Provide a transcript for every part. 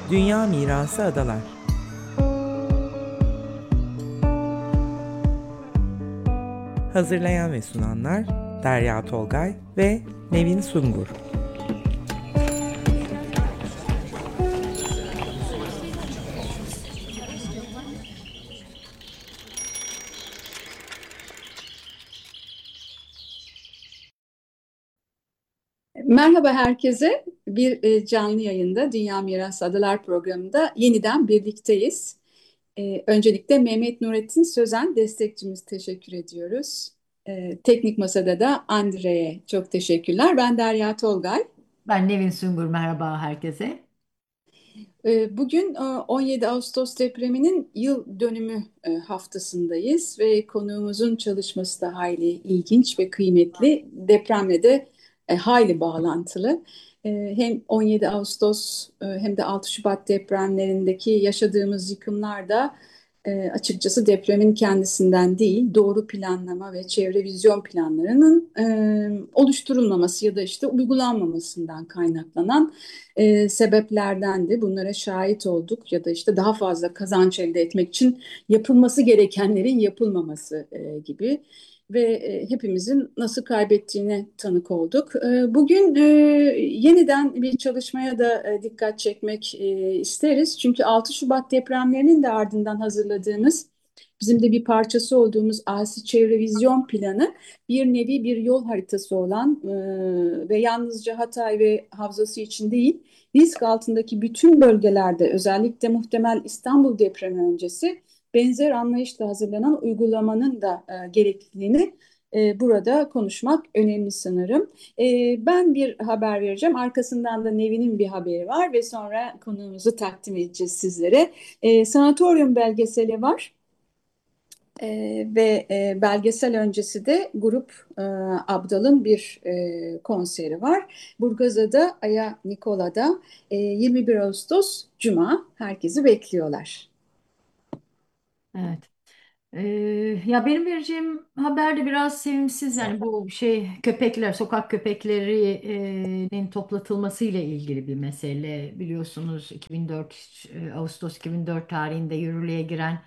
Dünya Mirası Adalar. Hazırlayan ve sunanlar Derya Tolgay ve Nevin Sungur. Merhaba herkese. Bir canlı yayında Dünya Mirası Adalar programında yeniden birlikteyiz. Öncelikle Mehmet Nurettin Sözen destekçimiz teşekkür ediyoruz. Teknik Masada da Andre'ye çok teşekkürler. Ben Derya Tolgay. Ben Nevin Sungur, merhaba herkese. Bugün 17 Ağustos depreminin yıl dönümü haftasındayız ve konuğumuzun çalışması da hayli ilginç ve kıymetli. Depremle de hayli bağlantılı. Hem 17 Ağustos hem de 6 Şubat depremlerindeki yaşadığımız yıkımlar da açıkçası depremin kendisinden değil, doğru planlama ve çevre vizyon planlarının oluşturulmaması ya da işte uygulanmamasından kaynaklanan sebeplerden de bunlara şahit olduk ya da işte daha fazla kazanç elde etmek için yapılması gerekenlerin yapılmaması gibi ve hepimizin nasıl kaybettiğine tanık olduk. Bugün yeniden bir çalışmaya da dikkat çekmek isteriz. Çünkü 6 Şubat depremlerinin de ardından hazırladığımız bizim de bir parçası olduğumuz Asi Çevre Vizyon Planı bir nevi bir yol haritası olan ve yalnızca Hatay ve havzası için değil, risk altındaki bütün bölgelerde özellikle muhtemel İstanbul depremi öncesi benzer anlayışla hazırlanan uygulamanın da gerekliliğini burada konuşmak önemli sanırım. Ben bir haber vereceğim. Arkasından da Nevin'in bir haberi var ve sonra konuğumuzu takdim edeceğiz sizlere. Sanatoryum belgeseli var. Ve belgesel öncesi de Grup Abdal'ın bir konseri var. Burgazada, Aya Nikola'da 21 Ağustos Cuma herkesi bekliyorlar. Evet. Ee, Ya benim vereceğim haber de biraz sevimsiz, yani bu köpekler, sokak köpeklerinin toplatılması ile ilgili bir mesele. Biliyorsunuz 2004 Ağustos 2004 tarihinde yürürlüğe giren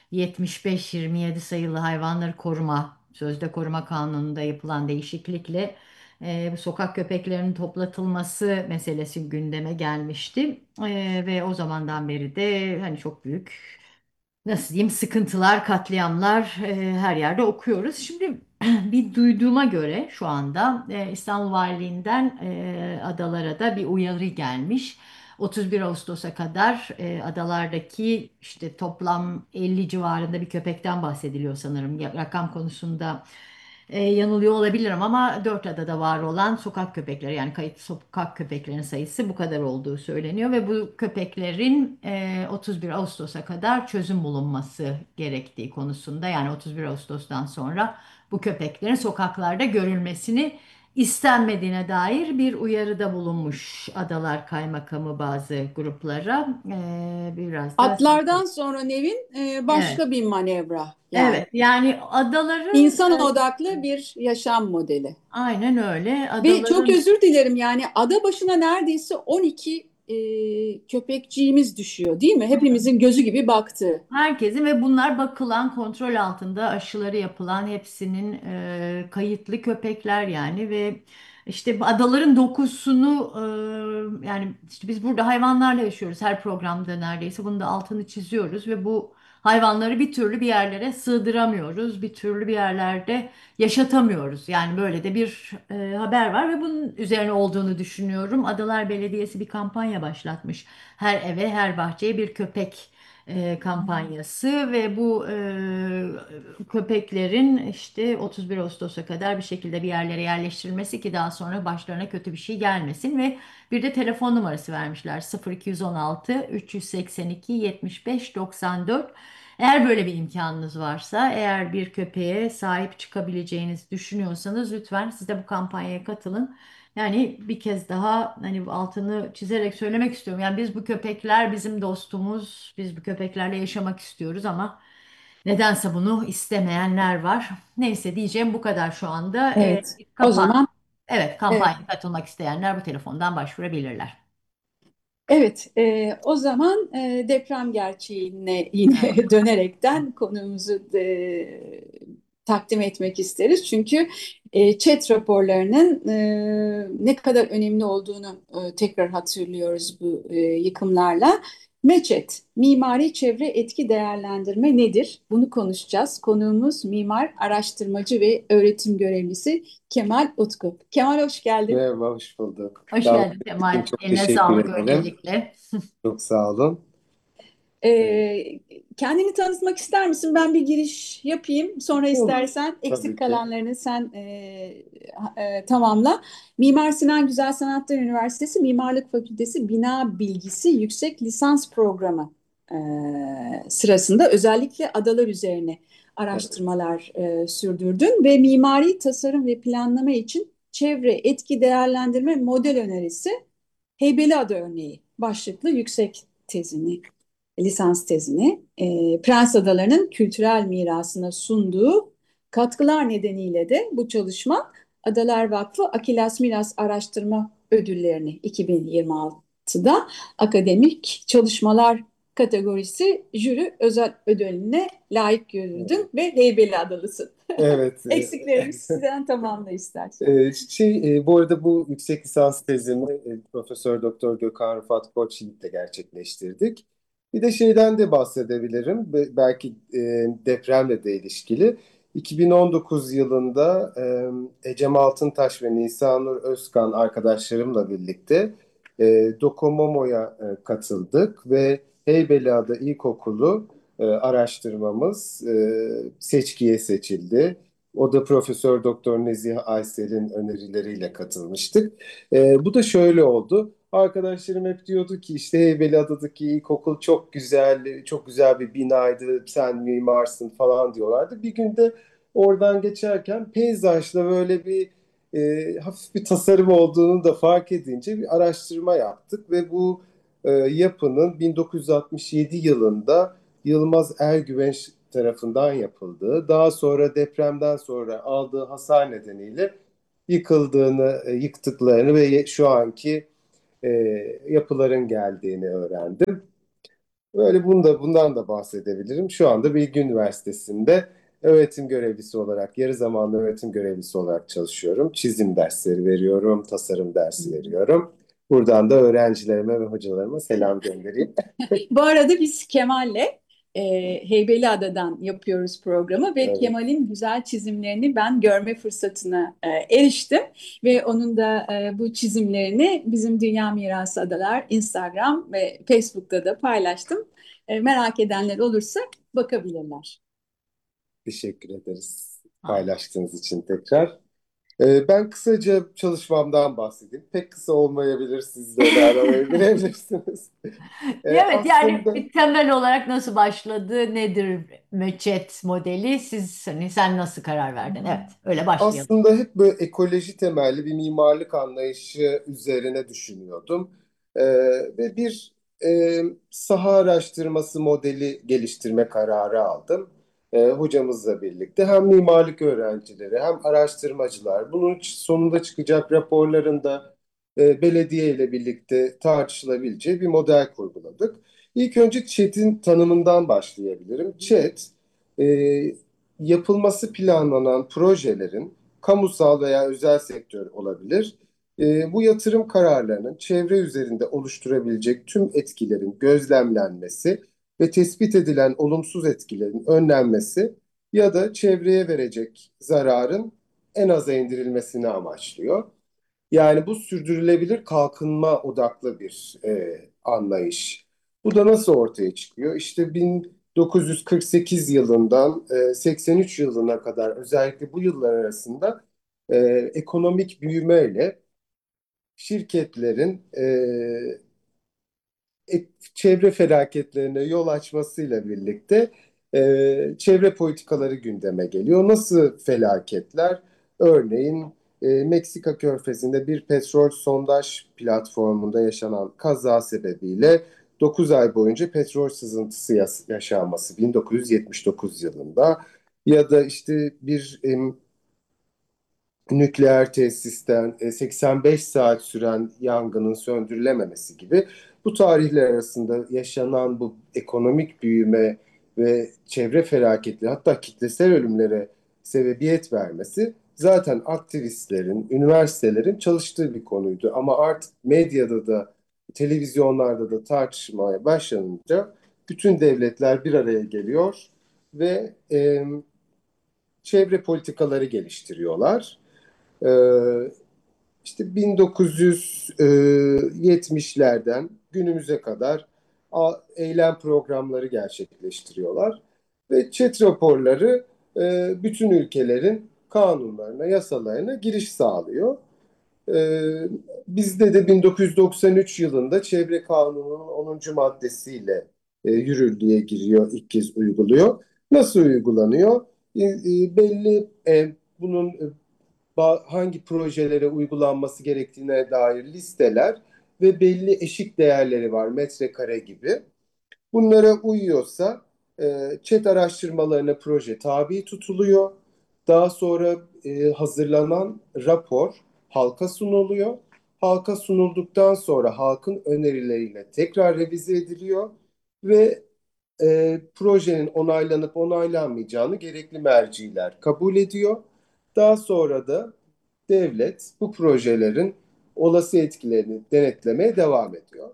75-27 sayılı hayvanları koruma, sözde koruma kanununda yapılan değişiklikle bu sokak köpeklerinin toplatılması meselesi gündeme gelmişti. Ve o zamandan beri de hani çok büyük, nasıl diyeyim, sıkıntılar, katliamlar her yerde okuyoruz. Şimdi bir duyduğuma göre şu anda İstanbul Valiliğinden adalara da bir uyarı gelmiş. 31 Ağustos'a kadar adalardaki işte toplam 50 civarında bir köpekten bahsediliyor sanırım. Rakam konusunda yanılıyor olabilirim ama 4 adada var olan sokak köpekleri, yani kayıtlı sokak köpeklerinin sayısı bu kadar olduğu söyleniyor ve bu köpeklerin 31 Ağustos'a kadar çözüm bulunması gerektiği konusunda, yani 31 Ağustos'tan sonra bu köpeklerin sokaklarda görülmesini istenmediğine dair bir uyarıda bulunmuş Adalar Kaymakamı bazı gruplara. Biraz da Atlardan sonra Nevin evet, başka bir manevra yani. evet, yani adaların İnsan odaklı bir yaşam modeli. aynen öyle. Ve çok Adaların özür dilerim yani ada başına neredeyse 12 köpekçiğimiz düşüyor değil mi? Hepimizin gözü gibi baktığı. herkesin ve bunlar bakılan, kontrol altında aşıları yapılan, hepsinin kayıtlı köpekler yani. Ve işte bu adaların dokusunu, yani işte biz burada hayvanlarla yaşıyoruz her programda, neredeyse bunun da altını çiziyoruz ve bu hayvanları bir türlü bir yerlere sığdıramıyoruz, bir türlü bir yerlerde yaşatamıyoruz. Yani böyle de bir haber var ve bunun üzerine olduğunu düşünüyorum. Adalar Belediyesi bir kampanya başlatmış. Her eve, her bahçeye bir köpek kampanyası ve bu köpeklerin işte 31 Ağustos'a kadar bir şekilde bir yerlere yerleştirilmesi ki daha sonra başlarına kötü bir şey gelmesin. Ve bir de telefon numarası vermişler: 0216 382 75 94. Eğer böyle bir imkanınız varsa, eğer bir köpeğe sahip çıkabileceğinizi düşünüyorsanız, lütfen siz de bu kampanyaya katılın. Yani bir kez daha hani bu altını çizerek söylemek istiyorum. Yani biz, bu köpekler bizim dostumuz. Biz bu köpeklerle yaşamak istiyoruz ama nedense bunu istemeyenler var. Neyse, diyeceğim bu kadar şu anda. Evet. O zaman Evet, evet. kampanyaya katılmak isteyenler bu telefondan başvurabilirler. Evet, o zaman deprem gerçeğine Evet. yine dönerekten konumuzu takdim etmek isteriz. Çünkü ÇED raporlarının ne kadar önemli olduğunu tekrar hatırlıyoruz bu yıkımlarla. MEÇED, Mimari Çevre Etki Değerlendirme nedir? Bunu konuşacağız. Konuğumuz mimar, araştırmacı ve öğretim görevlisi Kemal Utku. Kemal hoş geldin. Merhaba, hoş bulduk. Hoş Davet geldin için Kemal. çok Eline teşekkür sağlık ederim. öncelikle. Çok sağ olun. Ee, Kendini tanıtmak ister misin? Ben bir giriş yapayım. Sonra Olur, istersen eksik tabii ki. kalanlarını sen tamamla. Mimar Sinan Güzel Sanatlar Üniversitesi Mimarlık Fakültesi Bina Bilgisi Yüksek Lisans Programı e, sırasında özellikle adalar üzerine Evet, araştırmalar sürdürdün ve mimari tasarım ve planlama için çevre etki değerlendirme model önerisi Heybeliada örneği başlıklı yüksek tezini, lisans tezini Prens Adaları'nın kültürel mirasına sunduğu katkılar nedeniyle de bu çalışma Adalar Vakfı Akilas Miras Araştırma Ödülleri'ni 2026'da akademik çalışmalar kategorisi jüri özel ödülüne layık görüldün evet. ve Heybeliadalısın. Evet, Eksiklerimi sizden tamamla istersen. Bu arada bu yüksek lisans tezimi Profesör Doktor Gökhan Rıfat Koçyiğit'le gerçekleştirdik. Bir de şeyden de bahsedebilirim. Belki depremle de ilişkili. 2019 yılında Ecem Altıntaş ve Nisanur Özkan arkadaşlarımla birlikte Dokomomo'ya katıldık ve Heybeliada İlkokulu araştırmamız seçkiye seçildi. O da Profesör Doktor Nezih Aysel'in önerileriyle katılmıştık. Bu da şöyle oldu. Arkadaşlarım hep diyordu ki işte Heybeliada'daki ilkokul çok güzel, çok güzel bir binaydı, sen mimarsın falan diyorlardı. Bir günde oradan geçerken peyzajla böyle bir hafif bir tasarım olduğunu da fark edince bir araştırma yaptık ve bu yapının 1967 yılında Yılmaz Ergüvenç tarafından yapıldığı, daha sonra depremden sonra aldığı hasar nedeniyle yıkıldığını, yıktıklarını ve şu anki e, yapıların geldiğini öğrendim. Böyle bundan da bahsedebilirim. Şu anda Bilgi Üniversitesi'nde öğretim görevlisi olarak, yarı zamanlı öğretim görevlisi olarak çalışıyorum. Çizim dersleri veriyorum, tasarım dersi veriyorum. Buradan da öğrencilerime ve hocalarıma selam göndereyim. Bu arada biz Kemal'le Heybeliada'dan yapıyoruz programı ve Evet. Kemal'in güzel çizimlerini ben görme fırsatına eriştim ve onun da bu çizimlerini bizim Dünya Mirası Adalar Instagram ve Facebook'ta da paylaştım. Merak edenler olursa bakabilirler. Teşekkür ederiz Harika. paylaştığınız için tekrar. Ben kısaca çalışmamdan bahsedeyim. Pek kısa olmayabilir, siz de öyle araya girebilirsiniz. Evet, yani Aslında bir temel olarak nasıl başladı, nedir Möçet modeli, sen nasıl karar verdin? Evet, öyle başlayalım. Aslında hep böyle ekoloji temelli bir mimarlık anlayışı üzerine düşünüyordum. Ee, Ve bir saha araştırması modeli geliştirme kararı aldım. Hocamızla birlikte hem mimarlık öğrencileri hem araştırmacılar bunun sonunda çıkacak raporlarında belediye ile birlikte tartışılabileceği bir model kurguladık. İlk önce ÇED'in tanımından başlayabilirim. ÇED, yapılması planlanan projelerin kamusal veya özel sektör olabilir. Bu yatırım kararlarının çevre üzerinde oluşturabilecek tüm etkilerin gözlemlenmesi ve tespit edilen olumsuz etkilerin önlenmesi ya da çevreye verecek zararın en aza indirilmesini amaçlıyor. Yani bu sürdürülebilir kalkınma odaklı bir anlayış. Bu da nasıl ortaya çıkıyor? İşte 1948 yılından 83 yılına kadar özellikle bu yıllar arasında e, ekonomik büyümeyle şirketlerin çevre felaketlerine yol açmasıyla birlikte çevre politikaları gündeme geliyor. Nasıl felaketler? Örneğin Meksika Körfezi'nde bir petrol sondaj platformunda yaşanan kaza sebebiyle 9 ay boyunca petrol sızıntısı yaşanması 1979 yılında ya da işte bir nükleer tesisten 85 saat süren yangının söndürülememesi gibi bu tarihler arasında yaşanan bu ekonomik büyüme ve çevre felaketleri hatta kitlesel ölümlere sebebiyet vermesi zaten aktivistlerin, üniversitelerin çalıştığı bir konuydu. Ama artık medyada da televizyonlarda da tartışmaya başlanınca bütün devletler bir araya geliyor ve çevre politikaları geliştiriyorlar. Ee, işte 1970'lerden günümüze kadar eylem programları gerçekleştiriyorlar ve chat raporları bütün ülkelerin kanunlarına, yasalarına giriş sağlıyor. Ee, Bizde de 1993 yılında Çevre Kanunu'nun 10. maddesiyle yürürlüğe giriyor, ilk kez uyguluyor. Nasıl uygulanıyor? Belli bunun hangi projelere uygulanması gerektiğine dair listeler ve belli eşik değerleri var, metrekare gibi. Bunlara uyuyorsa ÇED araştırmalarına proje tabi tutuluyor. Daha sonra hazırlanan rapor halka sunuluyor. Halka sunulduktan sonra halkın önerileriyle tekrar revize ediliyor ve projenin onaylanıp onaylanmayacağını gerekli merciler kabul ediyor. Daha sonra da devlet bu projelerin olası etkilerini denetlemeye devam ediyor.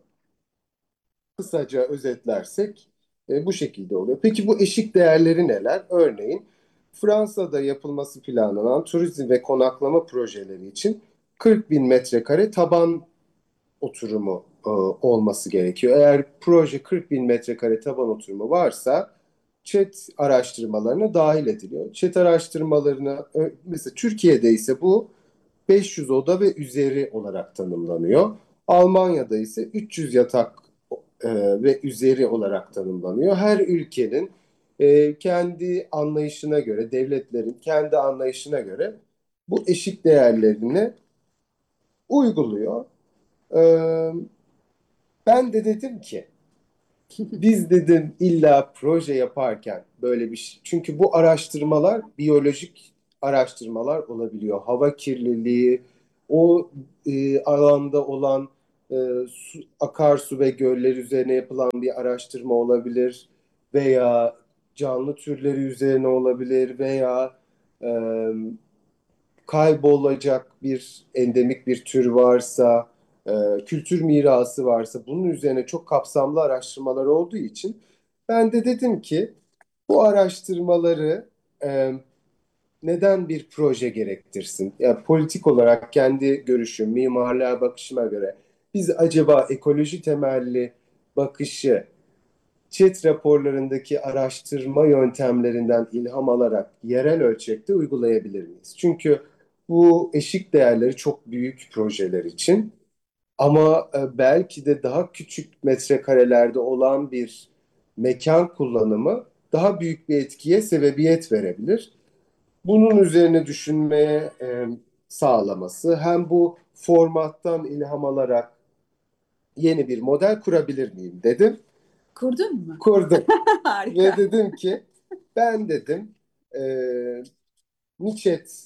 Kısaca özetlersek bu şekilde oluyor. Peki bu eşik değerleri neler? Örneğin Fransa'da yapılması planlanan turizm ve konaklama projeleri için 40 bin metrekare taban oturumu olması gerekiyor. Eğer proje 40 bin metrekare taban oturumu varsa ÇED araştırmalarına dahil ediliyor. ÇED araştırmalarına mesela Türkiye'de ise bu 500 oda ve üzeri olarak tanımlanıyor. Almanya'da ise 300 yatak ve üzeri olarak tanımlanıyor. Her ülkenin kendi anlayışına göre, devletlerin kendi anlayışına göre bu eşik değerlerini uyguluyor. E, Ben de dedim ki biz dedim illa proje yaparken böyle bir şey. Çünkü bu araştırmalar biyolojik araştırmalar olabiliyor. Hava kirliliği, o alanda olan e, akarsu ve göller üzerine yapılan bir araştırma olabilir veya canlı türleri üzerine olabilir veya e, kaybolacak bir endemik bir tür varsa, kültür mirası varsa bunun üzerine çok kapsamlı araştırmalar olduğu için ben de dedim ki bu araştırmaları neden bir proje gerektirsin? Yani politik olarak kendi görüşüm, mimarlığa bakışıma göre biz acaba ekoloji temelli bakışı ÇED raporlarındaki araştırma yöntemlerinden ilham alarak yerel ölçekte uygulayabilir miyiz? Çünkü bu eşik değerleri çok büyük projeler için ama belki de daha küçük metrekarelerde olan bir mekan kullanımı daha büyük bir etkiye sebebiyet verebilir. Bunun üzerine düşünmeye sağlaması hem bu formattan ilham alarak yeni bir model kurabilir miyim dedim. Kurdun mu? Kurdum. Ve Harika. dedim ki ben dedim e, Miçet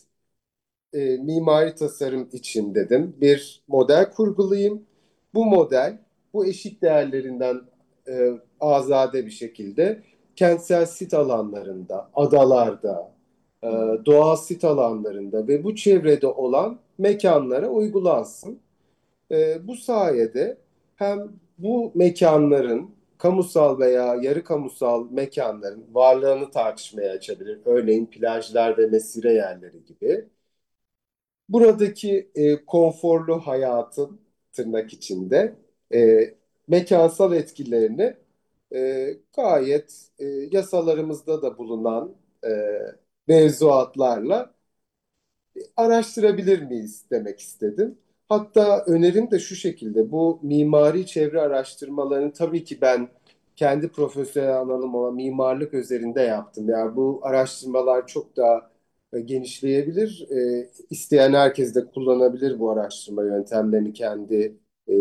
mimari tasarım için dedim bir model kurgulayayım. Bu model bu eşik değerlerinden azade bir şekilde kentsel sit alanlarında, adalarda, e, doğal sit alanlarında ve bu çevrede olan mekanlara uygulansın. Bu sayede hem bu mekanların kamusal veya yarı kamusal mekanların varlığını tartışmaya açabilir. Örneğin plajlar ve mesire yerleri gibi. Buradaki konforlu hayatın tırnak içinde mekansal etkilerini gayet yasalarımızda da bulunan e, mevzuatlarla araştırabilir miyiz demek istedim. Hatta önerim de şu şekilde, bu mimari çevre araştırmalarını tabii ki ben kendi profesyonel alanım olan mimarlık üzerinde yaptım. Yani bu araştırmalar çok daha genişleyebilir. İsteyen herkes de kullanabilir bu araştırma yöntemlerini kendi e,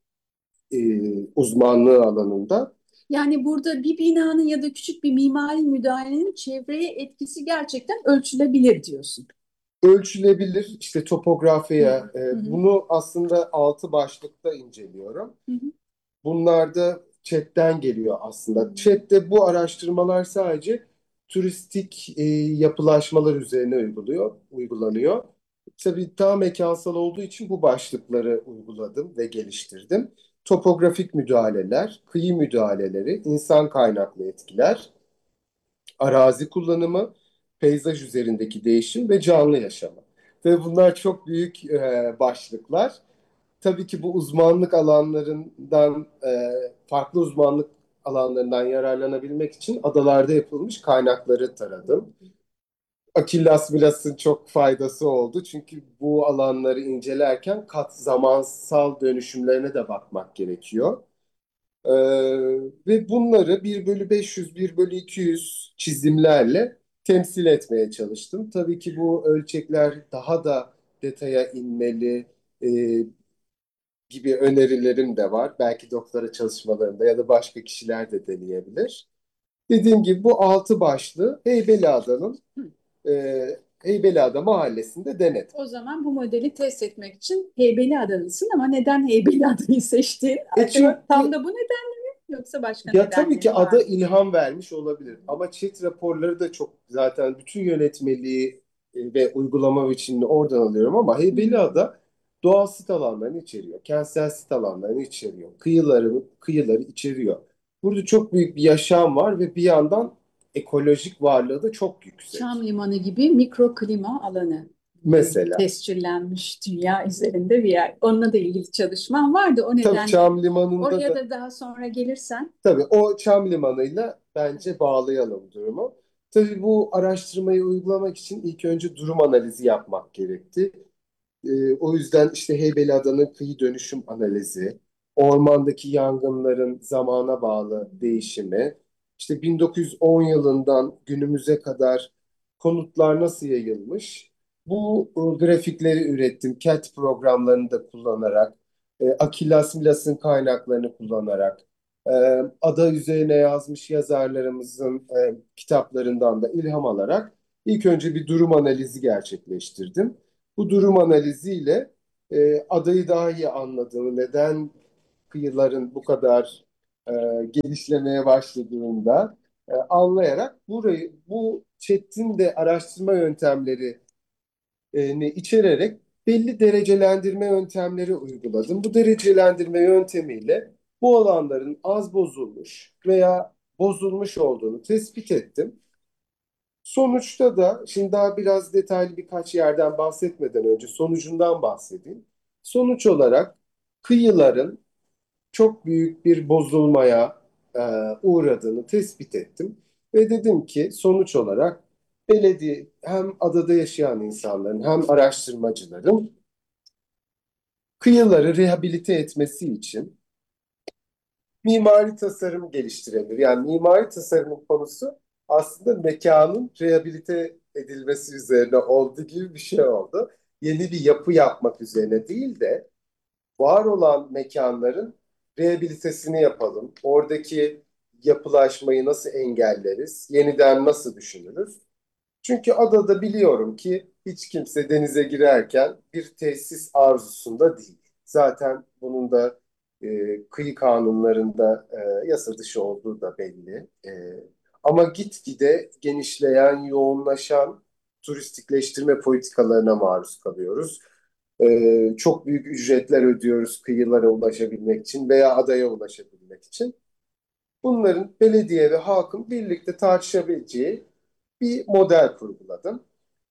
uzmanlığı alanında. Yani burada bir binanın ya da küçük bir mimari müdahalenin çevreye etkisi gerçekten ölçülebilir diyorsun. Ölçülebilir işte topografya, Hı hı. bunu aslında 6 başlıkta inceliyorum. Hı hı. Bunlar da chat'ten geliyor aslında. Chat'te bu araştırmalar sadece turistik yapılaşmalar üzerine uygulanıyor. Tabii daha mekansal olduğu için bu başlıkları uyguladım ve geliştirdim. Topografik müdahaleler, kıyı müdahaleleri, insan kaynaklı etkiler, arazi kullanımı, peyzaj üzerindeki değişim ve canlı yaşamı. Ve bunlar çok büyük başlıklar. Tabii ki bu uzmanlık alanlarından, farklı uzmanlık alanlarından yararlanabilmek için adalarda yapılmış kaynakları taradım. Akillas Milas'ın çok faydası oldu. Çünkü bu alanları incelerken zamansal dönüşümlerine de bakmak gerekiyor. Ee, Ve bunları 1/500, 1/200 çizimlerle temsil etmeye çalıştım. Tabii ki bu ölçekler daha da detaya inmeli e, gibi önerilerim de var. Belki doktora çalışmalarında ya da başka kişiler de deneyebilir. Dediğim gibi bu 6 başlı Heybeliada'nın Hı. Heybeliada mahallesinde denedim. O zaman bu modeli test etmek için Heybeliada'lısın ama neden Heybeliada'yı seçtin? Çünkü Acaba tam da bu nedenle mi yoksa başka ya tabii ki nedenleri var ada mı? ilham vermiş olabilir ama chat raporları da çok zaten bütün yönetmeliği ve uygulama biçimini oradan alıyorum ama Hmm. Heybeliada doğal sit alanlarını içeriyor. Kentsel sit alanlarını içeriyor. Kıyıları içeriyor. Burada çok büyük bir yaşam var ve bir yandan ekolojik varlığı da çok Çam yüksek. limanı gibi mikroklima alanı Mesela. tescillenmiş dünya üzerinde bir yer. Onunla da ilgili çalışmam vardı. O Tabii nedenle Çam Limanı'nda oraya da da daha sonra gelirsen. tabii o Çam Limanı'yla bence bağlayalım durumu. Tabii bu araştırmayı uygulamak için ilk önce durum analizi yapmak gerekti. O yüzden işte Heybeliada'nın kıyı dönüşüm analizi, ormandaki yangınların zamana bağlı değişimi, işte 1910 yılından günümüze kadar konutlar nasıl yayılmış, bu grafikleri ürettim. CAD programlarını da kullanarak, Akillas Milas'ın kaynaklarını kullanarak, e, ada üzerine yazmış yazarlarımızın kitaplarından da ilham alarak ilk önce bir durum analizi gerçekleştirdim. Bu durum analiziyle adayı daha iyi anladığını, neden kıyıların bu kadar e, genişlemeye başladığında anlayarak bu chat'in de araştırma yöntemleri ne içererek belli derecelendirme yöntemleri uyguladım. Bu derecelendirme yöntemiyle bu alanların az bozulmuş veya bozulmuş olduğunu tespit ettim. Sonuçta da şimdi daha biraz detaylı birkaç yerden bahsetmeden önce sonucundan bahsedeyim. Sonuç olarak kıyıların çok büyük bir bozulmaya uğradığını tespit ettim. Ve dedim ki sonuç olarak belediye hem adada yaşayan insanların hem araştırmacıların kıyıları rehabilite etmesi için mimari tasarım geliştirebilir. Yani mimari tasarımın konusu aslında mekanın rehabilite edilmesi üzerine olduğu gibi bir şey oldu. Yeni bir yapı yapmak üzerine değil de var olan mekanların rehabilitesini yapalım. Oradaki yapılaşmayı nasıl engelleriz? Yeniden nasıl düşünürüz? Çünkü adada biliyorum ki hiç kimse denize girerken bir tesis arzusunda değil. Zaten bunun da kıyı kanunlarında yasa dışı olduğu da belli. Ama gitgide genişleyen, yoğunlaşan turistikleştirme politikalarına maruz kalıyoruz. Çok büyük ücretler ödüyoruz kıyılara ulaşabilmek için veya adaya ulaşabilmek için. Bunların belediye ve halkın birlikte tartışabileceği bir model kurguladım.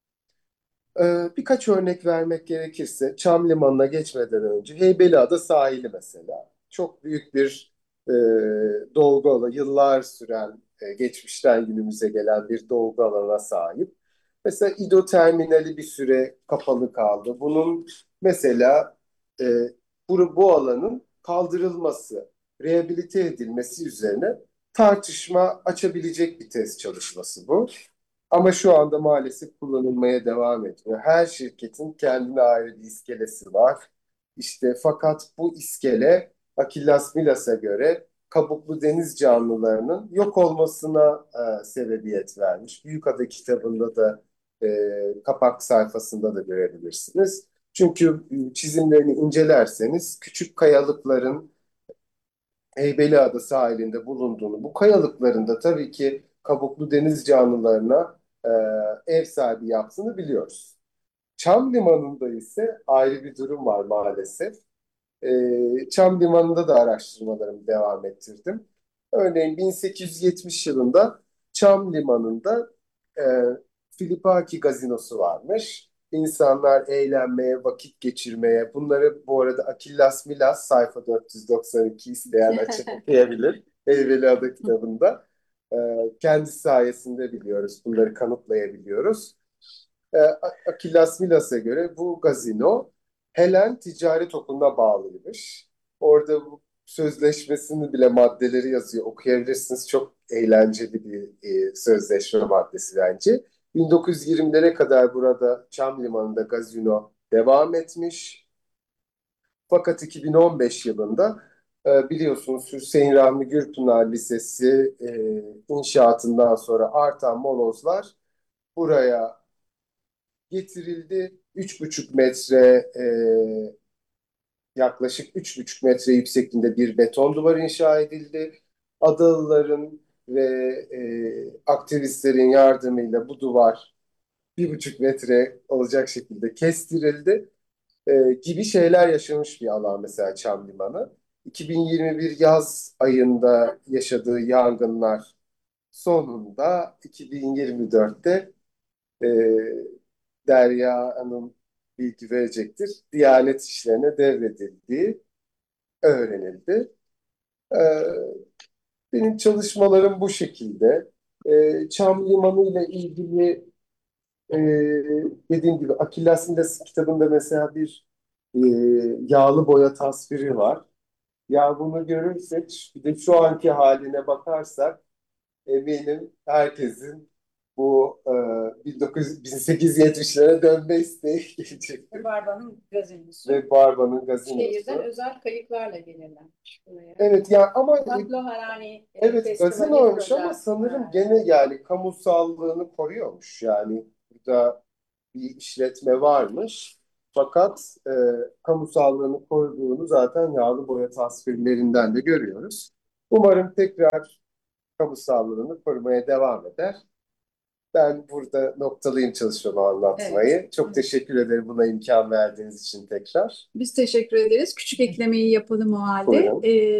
Birkaç örnek vermek gerekirse Çam Limanı'na geçmeden önce Heybeliada sahili mesela. Çok büyük bir e, dolgu alanı, yıllar süren, geçmişten günümüze gelen bir dolgu alanına sahip. Mesela İdo Terminali bir süre kapalı kaldı. Bunun mesela e, bu alanın kaldırılması, rehabilite edilmesi üzerine tartışma açabilecek bir test çalışması bu. Ama şu anda maalesef kullanılmaya devam ediyor. Her şirketin kendine ayrı bir iskelesi var. İşte fakat bu iskele Akillas Milas'a göre kabuklu deniz canlılarının yok olmasına sebebiyet vermiş. Büyükada kitabında da kapak sayfasında da görebilirsiniz. Çünkü çizimlerini incelerseniz küçük kayalıkların Heybeliada sahilinde bulunduğunu, bu kayalıkların da tabii ki kabuklu deniz canlılarına ev sahibi yaptığını biliyoruz. Çam Limanı'nda ise ayrı bir durum var maalesef. Çam Limanı'nda da araştırmalarımı devam ettirdim. Örneğin 1870 yılında Çam Limanı'nda e, Filipaki gazinosu varmış. İnsanlar eğlenmeye, vakit geçirmeye, bunları bu arada Akillas Milas sayfa 492 isteyen açıp okuyabilir. Heybeliada kitabında. Kendisi sayesinde biliyoruz, bunları kanıtlayabiliyoruz. Akillas Milas'a göre bu gazino Helen Ticaret Okulu'na bağlıymış. Orada bu sözleşmesini bile maddeleri yazıyor. Okuyabilirsiniz. Çok eğlenceli bir sözleşme maddesi bence. 1920'lere kadar burada Çam Limanı'nda gazino devam etmiş. Fakat 2015 yılında biliyorsunuz Hüseyin Rahmi Gürpınar Lisesi inşaatından sonra artan molozlar buraya getirildi. 3,5 metre yaklaşık 3,5 metre yüksekliğinde bir beton duvar inşa edildi. Adalıların ve aktivistlerin yardımıyla bu duvar 1,5 metre olacak şekilde kestirildi. Gibi şeyler yaşamış bir alan mesela Çam Limanı. 2021 yaz ayında yaşadığı yangınlar sonunda 2024'te e, Derya Hanım bilgi verecektir. Diyanet işlerine devredildiği öğrenildi. Ee, Benim çalışmalarım bu şekilde. Çam Limanı ile ilgili e, dediğim gibi Akillas Milas kitabında mesela bir e, yağlı boya tasviri var. Ya bunu görürsek bir de şu anki haline bakarsak eminim herkesin bu 1870'lere dönme isteği gelecek. Ve Barba'nın gazinosu. Ve Barba'nın Şehirden gazinosu. özel kayıklarla gelirlermiş buraya. Evet ya ama Tatlı Harani evet Festivali gazinoymuş ama özel. sanırım Ha. gene yani kamusallığını koruyormuş. Yani burada bir işletme varmış. Fakat kamusallığını koruduğunu zaten yağlı boya tasvirlerinden de görüyoruz. Umarım tekrar kamusallığını korumaya devam eder. Ben burada noktalıyım çalışmamı anlatmayı. Evet. Çok teşekkür ederim buna imkan verdiğiniz için tekrar. Biz teşekkür ederiz. Küçük eklemeyi yapalım o halde. Buyurun.